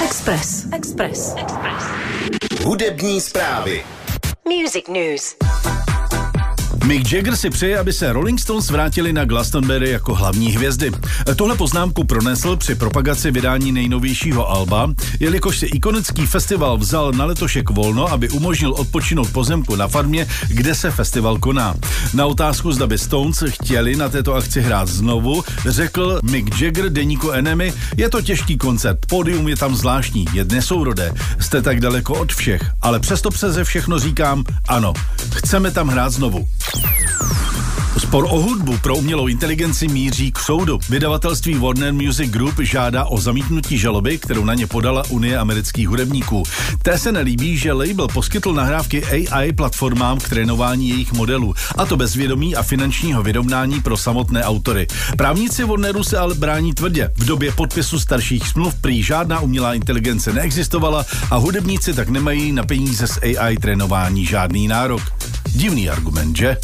Express. Hudební zprávy. Music News. Mick Jagger si přeje, aby se Rolling Stones vrátili na Glastonbury jako hlavní hvězdy. Tohle poznámku pronesl při propagaci vydání nejnovějšího alba, jelikož si ikonický festival vzal na letošek volno, aby umožnil odpočinout pozemku na farmě, kde se festival koná. Na otázku, zda by Stones chtěli na této akci hrát znovu, řekl Mick Jagger deníku NME: je to těžký koncert, pódium je tam zvláštní, je nesourodé, jste tak daleko od všech, ale přesto přeze všechno říkám ano, chceme tam hrát znovu. Spor o hudbu pro umělou inteligenci míří k soudu. Vydavatelství Warner Music Group žádá o zamítnutí žaloby, kterou na ně podala Unie amerických hudebníků. Té se nelíbí, že label poskytl nahrávky AI platformám k trénování jejich modelů, a to bez vědomí a finančního vyrovnání pro samotné autory. Právníci Warneru se ale brání tvrdě. V době podpisu starších smluv prý žádná umělá inteligence neexistovala a hudebníci tak nemají na peníze z AI trénování žádný nárok. Divný argument, že?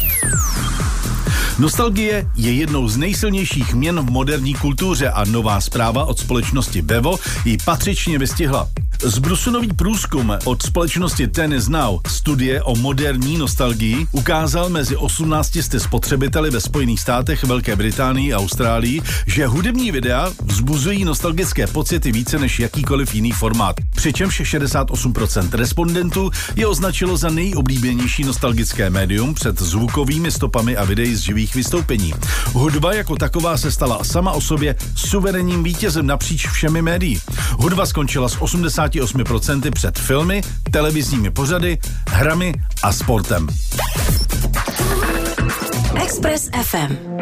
Nostalgie je jednou z nejsilnějších měn v moderní kultuře a nová zpráva od společnosti Vevo ji patřičně vystihla. Zbrusunový průzkum od společnosti Ten Is Now, studie o moderní nostalgii, ukázal mezi 1800 spotřebiteli ve Spojených státech, Velké Británii a Austrálii, že hudební videa vzbuzují nostalgické pocity více než jakýkoliv jiný formát. Přičemž 68% respondentů je označilo za nejoblíbenější nostalgické médium před zvukovými stopami a videí z živých vystoupení. Hudba jako taková se stala sama o sobě suverénním vítězem napříč všemi médií. Hudba skončila s 88% před filmy, televizními pořady, hrami a sportem. Express FM.